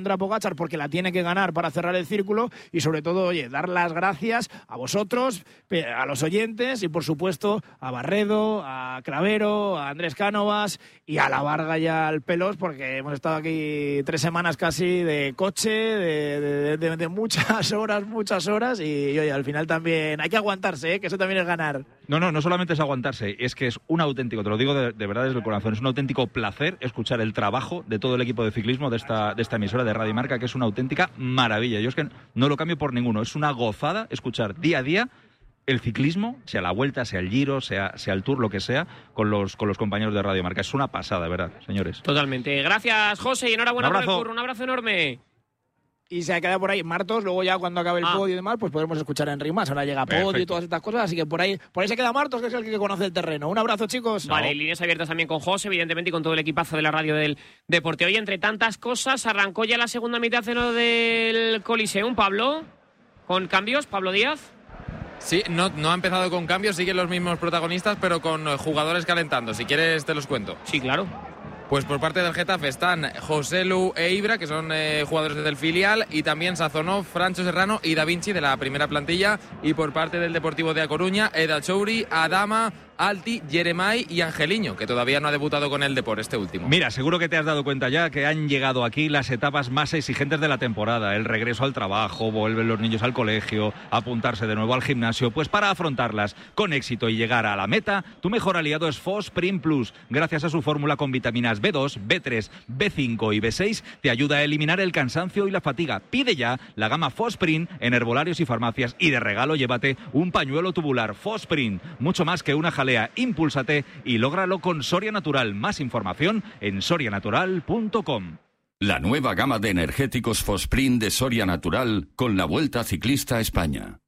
vendrá Pogačar porque la tiene que ganar para cerrar el círculo y sobre todo, oye, dar las gracias a vosotros, a los oyentes y por supuesto a Barredo, a Cravero, a Andrés Cánovas y a la Varga y al Pelos, porque hemos estado aquí 3 semanas casi de coche, de muchas horas y oye, al final también hay que aguantarse, que eso también es ganar. No solamente es aguantarse, es que es un auténtico, te lo digo de verdad desde el corazón, es un auténtico placer escuchar el trabajo de todo el equipo de ciclismo de esta emisora de Radio Marca, que es una auténtica maravilla. Yo es que no lo cambio por ninguno, es una gozada escuchar día a día el ciclismo, sea la Vuelta, sea el Giro, sea el Tour, lo que sea, con los compañeros de Radio Marca. Es una pasada, ¿verdad, señores? Totalmente. Gracias, José, y enhorabuena por el curro. Un abrazo enorme. Y se ha quedado por ahí Martos, luego ya cuando acabe el podio y demás, pues podremos escuchar a Enric Mas. Ahora llega podio y todas estas cosas, así que por ahí se queda Martos, que es el que conoce el terreno. Un abrazo, chicos. Vale, y líneas abiertas también con José, evidentemente, y con todo el equipazo de la radio del deporte. Hoy, entre tantas cosas, arrancó ya la segunda mitad de lo del Coliseum, Pablo, con cambios, Pablo Díaz. Sí, no ha empezado con cambios, siguen los mismos protagonistas, pero con jugadores calentando. Si quieres te los cuento. Sí, claro. Pues por parte del Getafe están Joselu e Ibra, que son jugadores del filial, y también Sazonov, Francho Serrano y Da Vinci de la primera plantilla. Y por parte del Deportivo de A Coruña, Eda Chouri, Adama, Alti, Jeremai y Angeliño, que todavía no ha debutado con el Depor, este último. Mira, seguro que te has dado cuenta ya que han llegado aquí las etapas más exigentes de la temporada. El regreso al trabajo, vuelven los niños al colegio, apuntarse de nuevo al gimnasio. Pues para afrontarlas con éxito y llegar a la meta, tu mejor aliado es Fosprint Plus. Gracias a su fórmula con vitaminas B2, B3, B5 y B6, te ayuda a eliminar el cansancio y la fatiga. Pide ya la gama Fosprint en herbolarios y farmacias y de regalo llévate un pañuelo tubular. Fosprint, mucho más que una jalea. Impúlsate y lógralo con Soria Natural. Más información en sorianatural.com. La nueva gama de energéticos Fosprint de Soria Natural con la Vuelta Ciclista a España.